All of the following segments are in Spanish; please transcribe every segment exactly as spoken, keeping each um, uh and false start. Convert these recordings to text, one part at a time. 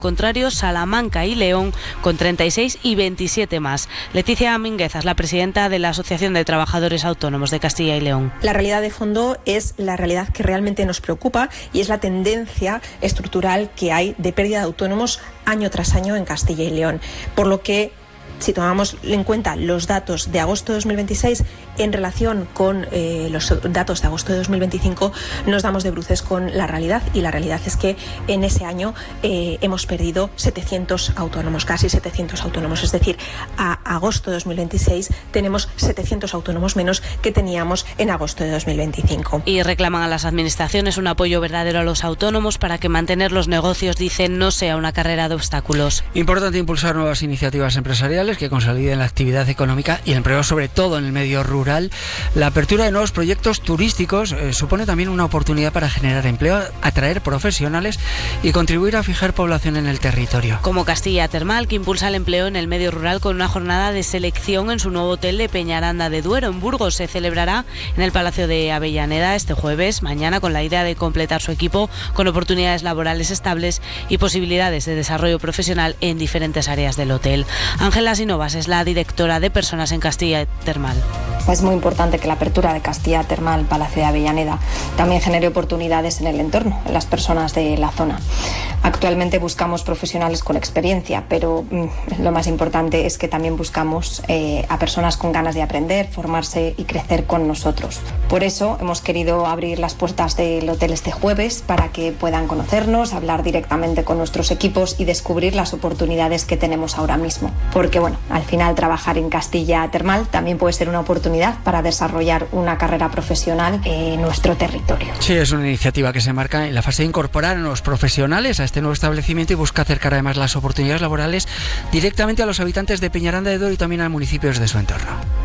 contrario, Salamanca y León con treinta y seis y veintisiete más. Leticia Minguezas, la presidenta de la Asociación de Trabajadores Autónomos de Castilla y León. La realidad de fondo es la realidad que realmente nos preocupa y es la tendencia estructural que hay de pérdida de autónomos año tras año en Castilla y León. Por lo que, si tomamos en cuenta los datos de agosto de dos mil veintiséis en relación con eh, los datos de agosto de dos mil veinticinco, nos damos de bruces con la realidad, y la realidad es que en ese año eh, hemos perdido setecientos autónomos, casi setecientos autónomos. Es decir, a agosto de dos mil veintiséis tenemos setecientos autónomos menos que teníamos en agosto de dos mil veinticinco. Y reclaman a las administraciones un apoyo verdadero a los autónomos para que mantener los negocios, dicen, no sea una carrera de obstáculos. Importante impulsar nuevas iniciativas empresariales que consoliden la actividad económica y el empleo, sobre todo en el medio rural. La apertura de nuevos proyectos turísticos eh, supone también una oportunidad para generar empleo, atraer profesionales y contribuir a fijar población en el territorio. Como Castilla Termal, que impulsa el empleo en el medio rural con una jornada de selección en su nuevo hotel de Peñaranda de Duero, en Burgos. Se celebrará en el Palacio de Avellaneda este jueves, mañana, con la idea de completar su equipo con oportunidades laborales estables y posibilidades de desarrollo profesional en diferentes áreas del hotel. Ángela Sinovas es la directora de personas en Castilla Termal. Es muy importante que la apertura de Castilla Termal, Palacio de Avellaneda, también genere oportunidades en el entorno, en las personas de la zona. Actualmente buscamos profesionales con experiencia, pero mmm, lo más importante es que también buscamos eh, a personas con ganas de aprender, formarse y crecer con nosotros. Por eso hemos querido abrir las puertas del hotel este jueves para que puedan conocernos, hablar directamente con nuestros equipos y descubrir las oportunidades que tenemos ahora mismo. Porque bueno, al final trabajar en Castilla Termal también puede ser una oportunidad para desarrollar una carrera profesional en nuestro territorio. Sí, es una iniciativa que se marca en la fase de incorporar a los profesionales a este nuevo establecimiento y busca acercar además las oportunidades laborales directamente a los habitantes de Peñaranda de Duero y también a municipios de su entorno.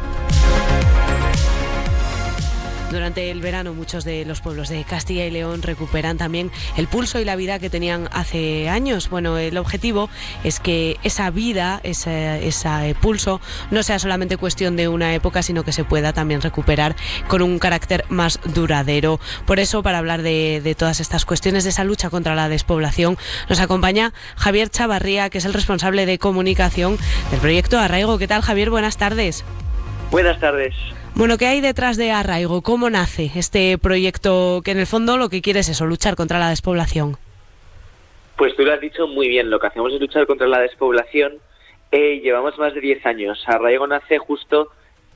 Durante el verano muchos de los pueblos de Castilla y León recuperan también el pulso y la vida que tenían hace años. Bueno, el objetivo es que esa vida, ese, ese pulso, no sea solamente cuestión de una época, sino que se pueda también recuperar con un carácter más duradero. Por eso, para hablar de, de todas estas cuestiones de esa lucha contra la despoblación, nos acompaña Javier Chavarría, que es el responsable de comunicación del proyecto Arraigo. ¿Qué tal, Javier? Buenas tardes. Buenas tardes. Bueno, ¿qué hay detrás de Arraigo? ¿Cómo nace este proyecto que en el fondo lo que quiere es eso, luchar contra la despoblación? Pues tú lo has dicho muy bien, lo que hacemos es luchar contra la despoblación. Eh, llevamos más de diez años. Arraigo nace justo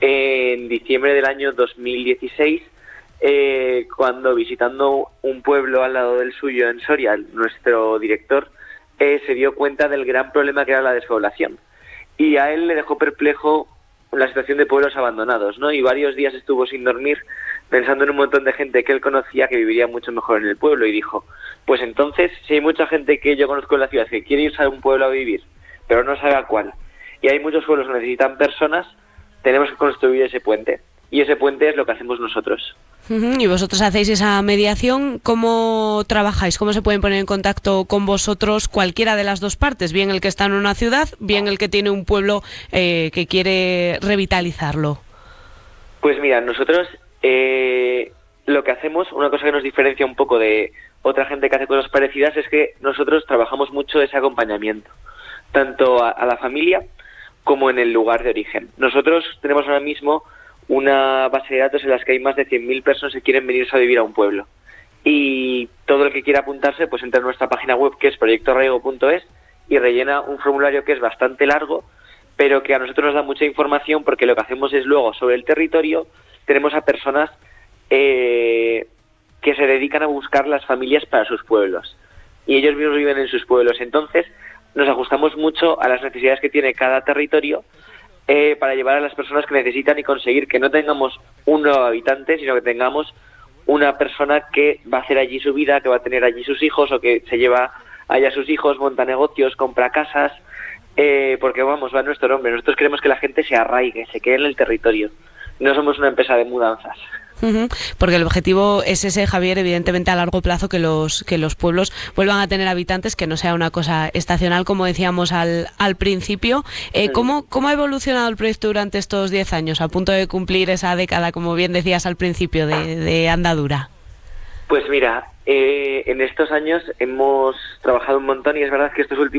en diciembre del año dos mil dieciséis, eh, cuando visitando un pueblo al lado del suyo, en Soria, nuestro director eh, se dio cuenta del gran problema que era la despoblación. Y a él le dejó perplejo la situación de pueblos abandonados, ¿no? Y varios días estuvo sin dormir pensando en un montón de gente que él conocía que viviría mucho mejor en el pueblo, y dijo, pues entonces, si hay mucha gente que yo conozco en la ciudad que quiere irse a un pueblo a vivir, pero no sabe a cuál, y hay muchos pueblos que necesitan personas, tenemos que construir ese puente. Y ese puente es lo que hacemos nosotros. Uh-huh. Y vosotros hacéis esa mediación. ¿Cómo trabajáis? ¿Cómo se pueden poner en contacto con vosotros cualquiera de las dos partes? Bien el que está en una ciudad, bien el que tiene un pueblo eh, que quiere revitalizarlo. Pues mira, nosotros eh, lo que hacemos, una cosa que nos diferencia un poco de otra gente que hace cosas parecidas, es que nosotros trabajamos mucho ese acompañamiento, tanto a, a la familia como en el lugar de origen. Nosotros tenemos ahora mismo una base de datos en las que hay más de cien mil personas que quieren venirse a vivir a un pueblo. Y todo el que quiera apuntarse, pues entra en nuestra página web, que es proyecto arraigo punto es, y rellena un formulario que es bastante largo, pero que a nosotros nos da mucha información, porque lo que hacemos es luego, sobre el territorio, tenemos a personas eh, que se dedican a buscar las familias para sus pueblos. Y ellos mismos viven en sus pueblos. Entonces, nos ajustamos mucho a las necesidades que tiene cada territorio, Eh, para llevar a las personas que necesitan y conseguir que no tengamos un nuevo habitante, sino que tengamos una persona que va a hacer allí su vida, que va a tener allí sus hijos, o que se lleva allá sus hijos, monta negocios, compra casas, eh, porque vamos, va nuestro nombre. Nosotros queremos que la gente se arraigue, se quede en el territorio. No somos una empresa de mudanzas. Uh-huh. Porque el objetivo es ese, Javier, evidentemente a largo plazo, que los que los pueblos vuelvan a tener habitantes, que no sea una cosa estacional, como decíamos al, al principio. Eh, uh-huh. ¿cómo, ¿Cómo ha evolucionado el proyecto durante estos diez años, a punto de cumplir esa década, como bien decías al principio, de, de andadura? Pues mira, eh, en estos años hemos trabajado un montón y es verdad que estos últimos